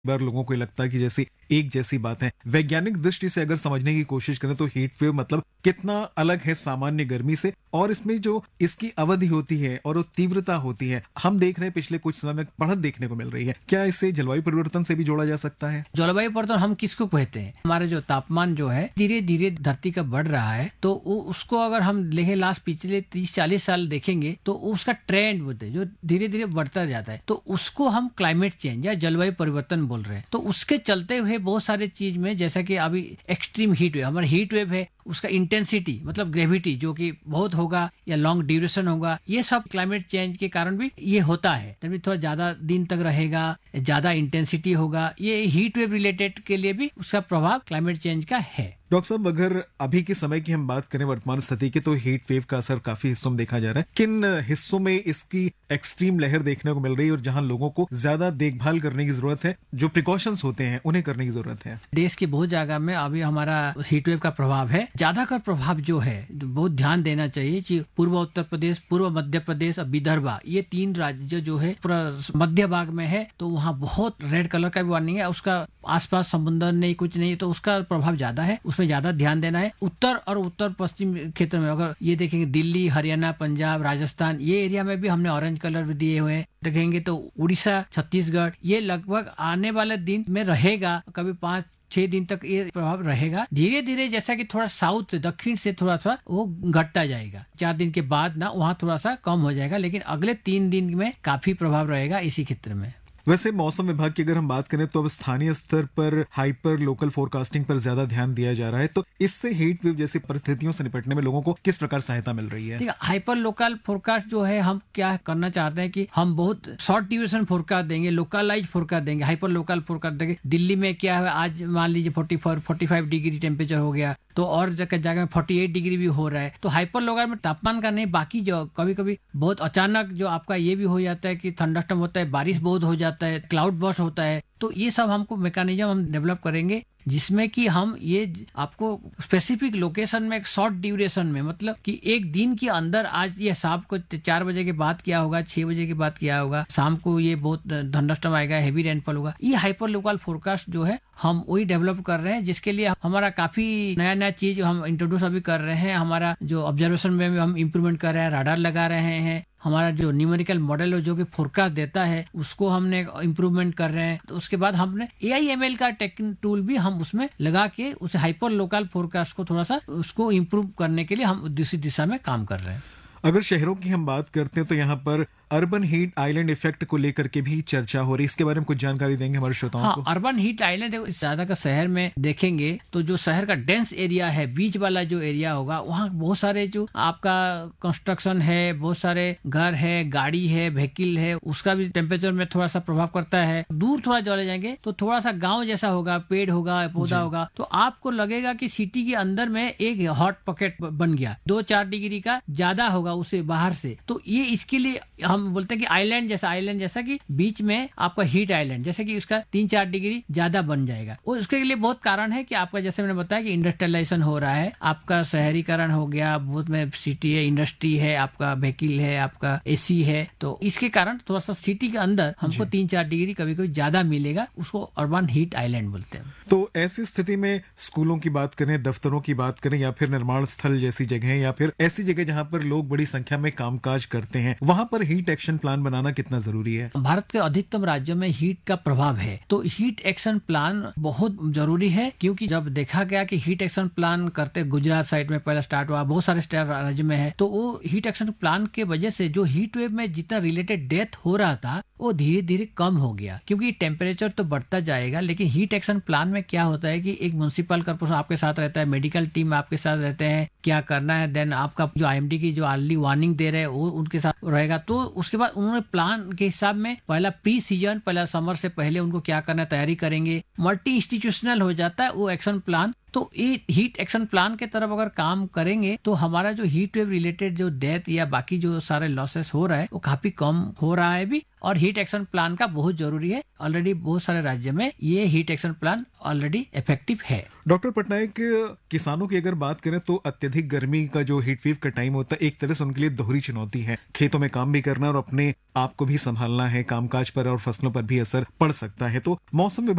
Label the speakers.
Speaker 1: बार लोगों को लगता है कि जैसे एक जैसी बात है। वैज्ञानिक दृष्टि से अगर समझने की कोशिश करें तो हीट वेव मतलब कितना अलग है सामान्य गर्मी से, और इसमें जो इसकी अवधि होती है और वो तीव्रता होती है, हम देख रहे हैं पिछले कुछ समय में बढ़त देखने को मिल रही है। क्या इसे जलवायु परिवर्तन से भी जोड़ा जा सकता है?
Speaker 2: जलवायु परिवर्तन हम किसको कहते हैं? हमारे जो तापमान जो है धीरे धीरे धरती का बढ़ रहा है, तो उसको अगर हम लेके लास्ट पिछले 30-40 साल देखेंगे तो उसका ट्रेंड बोलते हैं जो धीरे धीरे बढ़ता जाता है, तो उसको हम क्लाइमेट चेंज या जलवायु परिवर्तन बोल रहे हैं। तो उसके चलते हुए बहुत सारे चीज में, जैसा कि अभी एक्सट्रीम हीट वेव, हमारा हीट वेव है, उसका इंटेंसिटी मतलब ग्रेविटी जो कि बहुत होगा या लॉन्ग ड्यूरेशन होगा, ये सब क्लाइमेट चेंज के कारण भी ये होता है। तभी थोड़ा ज्यादा दिन तक रहेगा, ज्यादा इंटेंसिटी होगा, ये हीट वेव रिलेटेड के लिए भी उसका प्रभाव क्लाइमेट चेंज का है।
Speaker 1: डॉक्टर साहब, अगर अभी के समय की हम बात करें वर्तमान स्थिति की, तो हीट वेव का असर काफी हिस्सों में देखा जा रहा है। किन हिस्सों में इसकी एक्सट्रीम लहर देखने को मिल रही है और जहां लोगों को ज्यादा देखभाल करने की जरूरत है, जो प्रिकॉशंस होते हैं उन्हें करने की जरूरत है?
Speaker 2: देश की बहुत जगह में अभी हमारा हीट वेव का प्रभाव है। ज्यादातर प्रभाव जो है बहुत ध्यान देना चाहिए कि पूर्व उत्तर प्रदेश, पूर्व मध्य प्रदेश और विदर्भ, ये 3 राज्य जो है पूरा मध्य भाग में है, तो वहाँ बहुत रेड कलर का भी वार्निंग है। उसका आसपास समुद्र नहीं, कुछ नहीं, तो उसका प्रभाव ज्यादा है, उसमें ज्यादा ध्यान देना है। उत्तर और उत्तर पश्चिम क्षेत्र में अगर ये देखेंगे, दिल्ली, हरियाणा, पंजाब, राजस्थान, ये एरिया में भी हमने ऑरेंज कलर भी दिए हुए हैं। देखेंगे तो उड़ीसा, छत्तीसगढ़, ये लगभग आने वाले दिन में रहेगा, कभी 5-6 दिन तक ये प्रभाव रहेगा। धीरे धीरे जैसा कि थोड़ा साउथ दक्षिण से थोड़ा सा वो घटता जाएगा, 4 दिन के बाद ना वहाँ थोड़ा सा कम हो जाएगा, लेकिन अगले 3 दिन में काफी प्रभाव रहेगा इसी क्षेत्र में।
Speaker 1: वैसे मौसम विभाग की अगर हम बात करें तो अब स्थानीय स्तर पर हाइपर लोकल फोरकास्टिंग पर ज्यादा ध्यान दिया जा रहा है, तो इससे हीट वेव जैसी परिस्थितियों से निपटने में लोगों को किस प्रकार सहायता मिल रही है?
Speaker 2: ठीक है, हाइपर लोकल फोरकास्ट जो है, हम क्या करना चाहते हैं कि हम बहुत शॉर्ट ड्यूरेशन फोरकास्ट देंगे, लोकलाइज फोरकास्ट देंगे, हाइपर लोकल फोरकास्ट देंगे। दिल्ली में क्या है, आज मान लीजिए 45 डिग्री टेम्परेचर हो गया, तो और जगह में 48 डिग्री भी हो रहा है। तो हाइपर लोकल में तापमान का नहीं, बाकी जो कभी कभी बहुत अचानक जो आपका ये भी हो जाता है कि थंडरस्टॉर्म होता है, बारिश बहुत हो जाता है, क्लाउड बर्स्ट होता है, तो ये सब हमको मैकेनिज्म हम डेवलप करेंगे जिसमें कि हम ये आपको स्पेसिफिक लोकेशन में एक शॉर्ट ड्यूरेशन में, मतलब कि एक दिन के अंदर, आज ये शाम को 4 बजे के बाद क्या होगा, 6 बजे के बाद क्या होगा, शाम को ये बहुत थंडरस्टॉर्म आएगा, हेवी रेनफॉल होगा, ये हाइपर लोकल फोरकास्ट जो है हम वही डेवलप कर रहे हैं, जिसके लिए हमारा काफी नया नया चीज हम इंट्रोड्यूस अभी कर रहे हैं। हमारा जो ऑब्जर्वेशन में हम इम्प्रूवमेंट कर रहे हैं, राडार लगा रहे हैं, हमारा जो न्यूमेरिकल मॉडल है जो कि फोरकास्ट देता है उसको हमने इम्प्रूवमेंट कर रहे हैं। तो उसके बाद हमने AIML का टेक्निक टूल भी हम उसमें लगा के उस हाइपर लोकल फोरकास्ट को थोड़ा सा उसको इम्प्रूव करने के लिए हम दूसरी दिशा में काम कर रहे हैं।
Speaker 1: अगर शहरों की हम बात करते हैं तो यहाँ पर अर्बन हीट आइलैंड इफेक्ट को लेकर के भी चर्चा हो रही है, इसके बारे में कुछ जानकारी देंगे हमारे श्रोताओं को?
Speaker 2: अर्बन हीट आइलैंड, देखो ज्यादा का शहर में देखेंगे तो जो शहर का डेंस एरिया है, बीच वाला जो एरिया होगा, वहाँ बहुत सारे जो आपका कंस्ट्रक्शन है, बहुत सारे घर है, गाड़ी है, व्हीकल है, उसका भी टेम्परेचर में थोड़ा सा प्रभाव करता है। दूर थोड़ा चले जाएंगे तो थोड़ा सा गाँव जैसा होगा, पेड़ होगा, पौधा होगा, तो आपको लगेगा कि सिटी के अंदर में एक हॉट पॉकेट बन गया, 2-4 डिग्री का ज्यादा होगा उसे बाहर से। तो ये इसके लिए हम बोलते हैं कि आइलैंड जैसा कि बीच में आपका हीट आइलैंड, जैसे कि उसका 3-4 डिग्री ज्यादा बन जाएगा। और उसके लिए बहुत कारण है कि आपका, जैसे मैंने बताया कि इंडस्ट्रियलाइजेशन हो रहा है, आपका शहरीकरण हो गया, बहुत में सिटी है, इंडस्ट्री है, आपका व्हीकल है, आपका AC है, तो इसके कारण थोड़ा सा सिटी के अंदर हमको 3-4 डिग्री कभी कभी ज्यादा मिलेगा, उसको अर्बन हीट आइलैंड बोलते हैं।
Speaker 1: तो ऐसी स्थिति में स्कूलों की बात करें, दफ्तरों की बात करें, या फिर निर्माण स्थल जैसी जगह, या फिर ऐसी जगह जहां पर लोग बड़ी संख्या में कामकाज करते हैं, वहां पर हीट एक्शन प्लान बनाना कितना जरूरी है?
Speaker 2: भारत के अधिकतम राज्यों में हीट का प्रभाव है, तो हीट एक्शन प्लान बहुत जरूरी है, क्योंकि जब देखा गया कि हीट एक्शन प्लान करते, गुजरात साइड में पहला स्टार्ट हुआ, बहुत सारे राज्य में है, तो वो हीट एक्शन प्लान के वजह से जो हीट वेव में जितना रिलेटेड डेथ हो रहा था वो धीरे धीरे कम हो गया, क्योंकि टेम्परेचर तो बढ़ता जाएगा, लेकिन हीट एक्शन प्लान में क्या होता है कि एक म्युनिसिपल कॉर्पोरेशन आपके साथ रहता है, मेडिकल टीम आपके साथ रहते हैं, क्या करना है, देन आपका जो IMD की जो अर्ली वार्निंग दे रहे हैं वो उनके साथ रहेगा। तो उसके बाद उन्होंने प्लान के हिसाब में पहला प्री सीजन, पहला समर से पहले उनको क्या करना है, तैयारी करेंगे, मल्टी इंस्टीट्यूशनल हो जाता है वो एक्शन प्लान। तो ये हीट एक्शन प्लान के तरफ अगर काम करेंगे तो हमारा जो हीट वेव रिलेटेड जो डेथ या बाकी जो सारे लॉसेस हो रहा है वो काफी कम हो रहा है भी, और हीट एक्शन प्लान का बहुत जरूरी है। ऑलरेडी बहुत सारे राज्य में ये heat action plan already effective है।
Speaker 1: डॉक्टर पटनायक, किसानों की अगर बात करें तो अत्यधिक गर्मी का जो हीट वेव का टाइम होता है, एक तरह से उनके लिए दोहरी चुनौती है। खेतों में काम भी करना और अपने आप को भी संभालना है, कामकाज पर और फसलों पर भी असर पड़ सकता है। तो मौसम